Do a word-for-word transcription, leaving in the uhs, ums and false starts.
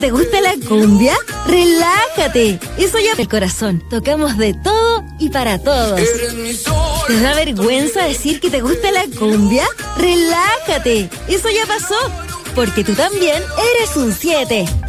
¿Te gusta la cumbia? ¡Relájate! Eso ya el corazón. Tocamos de todo y para todos. ¿Te da vergüenza decir que te gusta la cumbia? ¡Relájate! Eso ya pasó. Porque tú también eres un siete.